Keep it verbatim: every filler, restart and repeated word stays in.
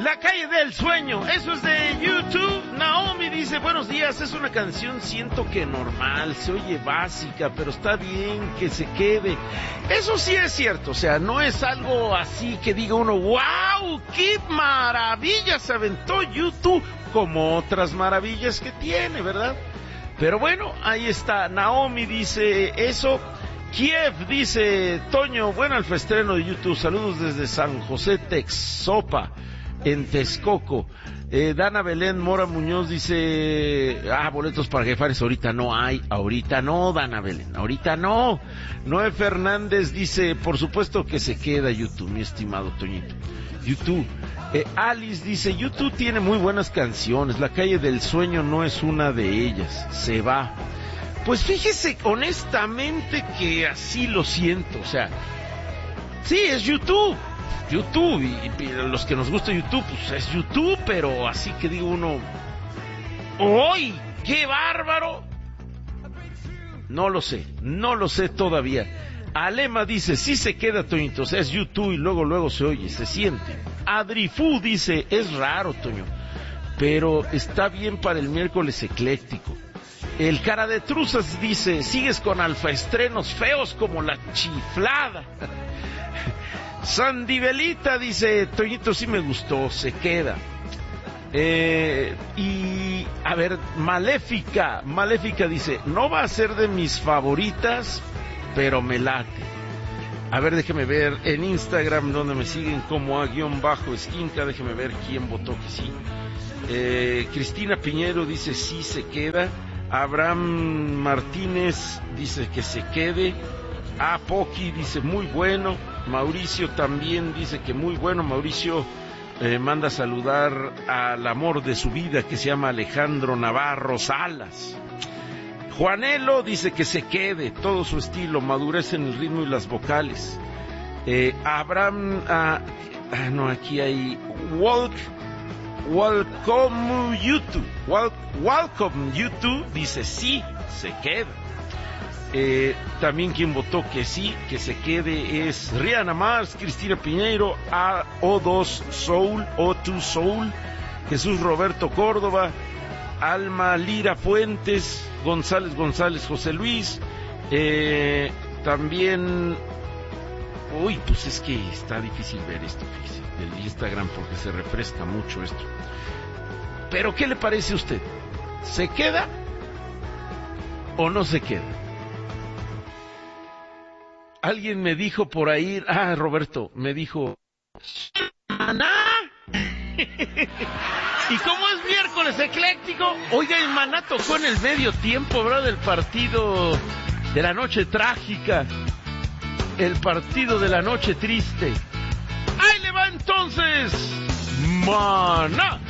La calle del sueño, eso es de YouTube. Naomi dice, buenos días, es una canción siento que normal, se oye básica, pero está bien que se quede. Eso sí es cierto, o sea, no es algo así que diga uno, wow, qué maravilla se aventó YouTube, como otras maravillas que tiene, ¿verdad? Pero bueno, ahí está, Naomi dice eso. Kiev dice, Toño, bueno alfaestreno de YouTube, saludos desde San José, Texopa, en Texcoco. eh, Dana Belén Mora Muñoz dice, ah, boletos para Jefares, ahorita no hay, ahorita no, Dana Belén, ahorita no. Noé Fernández dice, por supuesto que se queda YouTube, mi estimado Toñito. YouTube. Eh, Alice dice, YouTube tiene muy buenas canciones, La calle del sueño no es una de ellas, se va. Pues fíjese honestamente que así lo siento, o sea, sí, es YouTube, YouTube, y, y los que nos gusta YouTube, pues es YouTube, pero así que digo uno, ¡uy, qué bárbaro! No lo sé, no lo sé todavía. Alema dice, sí se queda, Toñito, o sea, es YouTube y luego, luego se oye, se siente. Adrifu dice, es raro, Toño, pero está bien para el miércoles ecléctico. El cara de truzas dice, sigues con alfaestrenos feos como la chiflada. Sandibelita dice, Toñito sí me gustó, se queda. Eh, y, a ver, Maléfica, Maléfica dice, no va a ser de mis favoritas, pero me late. A ver, déjeme ver en Instagram donde me siguen como a guión bajo esquinca, déjeme ver quién votó que sí. Eh, Cristina Piñero dice, sí se queda. Abraham Martínez dice que se quede. A Poki dice muy bueno. Mauricio también dice que muy bueno. Mauricio eh, manda saludar al amor de su vida que se llama Alejandro Navarro Salas. Juanelo dice que se quede, todo su estilo, madurez en el ritmo y las vocales. Eh, Abraham, ah, ah, no, aquí hay Walk. Welcome YouTube, Welcome YouTube dice sí, se queda. Eh, también quien votó que sí, que se quede es Rihanna Mars, Cristina Piñeiro, A O dos Soul, O dos Soul, Jesús Roberto Córdoba, Alma Lira Fuentes, González González José Luis, eh, también, uy, pues es que está difícil ver esto, fíjese, del Instagram porque se refresca mucho esto. Pero ¿qué le parece a usted? ¿Se queda o no se queda? Alguien me dijo por ahí, ah, Roberto, me dijo, ¡Maná! Y como es miércoles ecléctico, oiga, el Maná tocó en el medio tiempo, ¿verdad? Del partido de la noche trágica, el partido de la noche triste. Ahí le va entonces, Maná.